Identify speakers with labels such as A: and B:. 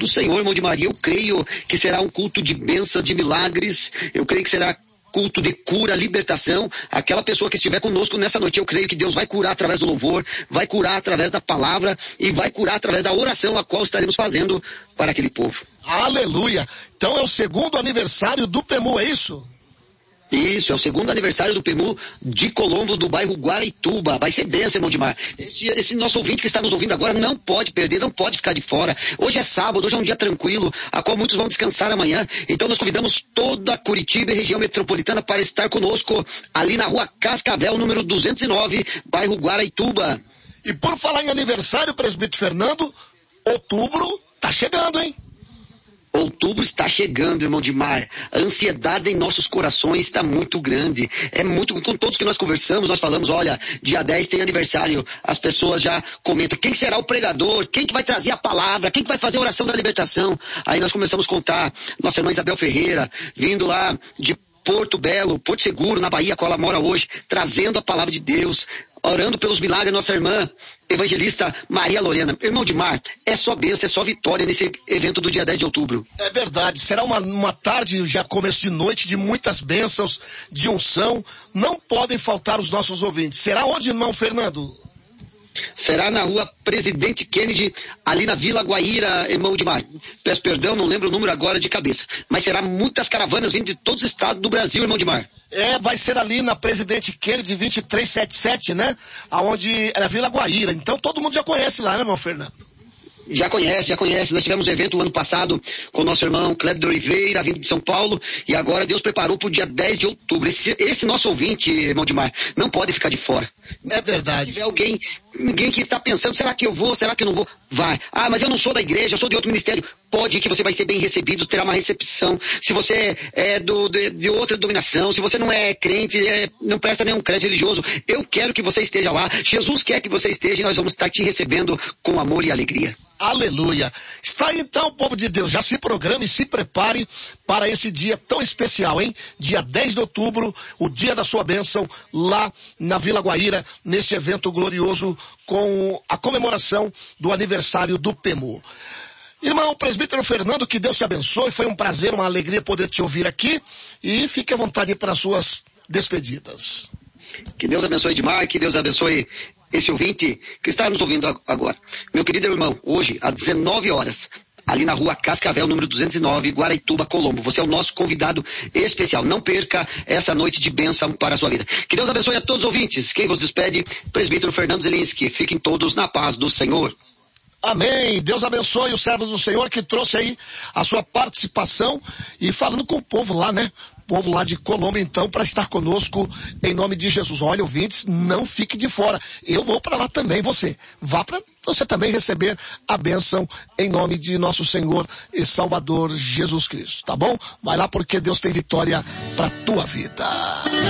A: do Senhor, irmão de Maria. Eu creio que será um culto de bênção, de milagres. Eu creio que será culto de cura, libertação. Aquela pessoa que estiver conosco nessa noite, eu creio que Deus vai curar através do louvor, vai curar através da palavra e vai curar através da oração a qual estaremos fazendo para aquele povo.
B: Aleluia! Então é o segundo aniversário do PEMU, é isso?
A: Isso, é o segundo aniversário do PEMU de Colombo, do bairro Guaraituba. Vai ser bênção, irmão Dimar. Esse nosso ouvinte que está nos ouvindo agora não pode perder, não pode ficar de fora. Hoje é sábado, hoje é um dia tranquilo, a qual muitos vão descansar amanhã. Então nós convidamos toda Curitiba e região metropolitana para estar conosco ali na rua Cascavel, número 209, bairro Guaraituba.
B: E por falar em aniversário, presbítero Fernando, outubro tá chegando, hein?
A: Outubro está chegando, irmão Dimar. A ansiedade em nossos corações está muito grande. É muito, com todos que nós conversamos, nós falamos, olha, dia 10 tem aniversário. As pessoas já comentam, quem será o pregador? Quem que vai trazer a palavra? Quem que vai fazer a oração da libertação? Aí nós começamos a contar, nossa irmã Isabel Ferreira, vindo lá de Porto Belo, Porto Seguro, na Bahia, a qual ela mora hoje, trazendo a palavra de Deus, orando pelos milagres, nossa irmã evangelista Maria Lorena. Irmão Dimar, é só bênção, é só vitória nesse evento do dia 10 de outubro.
B: É verdade, será uma tarde, já começo de noite, de muitas bênçãos, de unção. Não podem faltar os nossos ouvintes. Será onde, irmão Fernando?
A: Será na rua Presidente Kennedy, ali na Vila Guaíra, irmão Dimar. Peço perdão, não lembro o número agora de cabeça. Mas será muitas caravanas vindo de todos os estados do Brasil, irmão Dimar.
B: É, vai ser ali na Presidente Kennedy 2377, né? Aonde é a Vila Guaíra. Então todo mundo já conhece lá, né, irmão Fernando?
A: Já conhece. Nós tivemos um evento ano passado com o nosso irmão Cleber de Oliveira, vindo de São Paulo, e agora Deus preparou para o dia 10 de outubro. Esse nosso ouvinte, irmão Dimar, não pode ficar de fora.
B: É verdade.
A: Se tiver ninguém que está pensando, será que eu vou, será que eu não vou? Vai. Ah, mas eu não sou da igreja, eu sou de outro ministério. Pode ir que você vai ser bem recebido, terá uma recepção. Se você é de outra denominação, se você não é crente, não presta nenhum crédito religioso, eu quero que você esteja lá. Jesus quer que você esteja e nós vamos estar te recebendo com amor e alegria.
B: Aleluia. Está aí então, povo de Deus, já se programe e se prepare para esse dia tão especial, hein? Dia 10 de outubro, o dia da sua bênção, lá na Vila Guaíra, nesse evento glorioso com a comemoração do aniversário do PEMU. Irmão presbítero Fernando, que Deus te abençoe, foi um prazer, uma alegria poder te ouvir aqui, e fique à vontade para as suas despedidas.
A: Que Deus abençoe demais, que Deus abençoe esse ouvinte que está nos ouvindo agora. Meu querido irmão, hoje, às 19 horas, ali na rua Cascavel, número 209, Guaraituba, Colombo. Você é o nosso convidado especial. Não perca essa noite de bênção para a sua vida. Que Deus abençoe a todos os ouvintes. Quem vos despede, presbítero Fernando Zelinski. Fiquem todos na paz do Senhor.
B: Amém. Deus abençoe o servo do Senhor que trouxe aí a sua participação e falando com o povo lá, né? O povo lá de Colombo, então, para estar conosco em nome de Jesus. Olha, ouvintes, não fique de fora. Eu vou para lá também, você. Vá para você também receber a bênção em nome de nosso Senhor e Salvador Jesus Cristo, tá bom? Vai lá porque Deus tem vitória para tua vida.